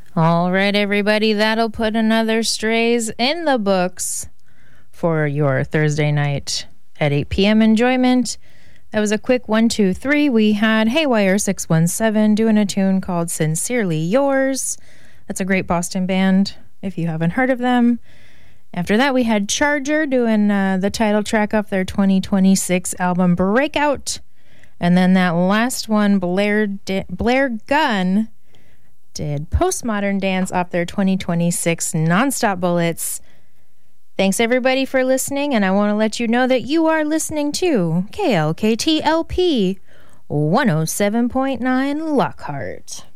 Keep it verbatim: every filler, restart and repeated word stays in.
All right, everybody, that'll put another Strays in the books for your Thursday night at eight p.m. enjoyment. That was a quick one, two, three. We had Haywire six one seven doing a tune called Sincerely Yours. That's a great Boston band, if you haven't heard of them. After that, we had Charger doing uh, the title track off their twenty twenty-six album Breakout. And then that last one, Blair, di- Blair Gunn, did Postmodern Dance off their twenty twenty-six Nonstop Bullets. Thanks, everybody, for listening, and I want to let you know that you are listening to K L K T L P one oh seven point nine Lockhart.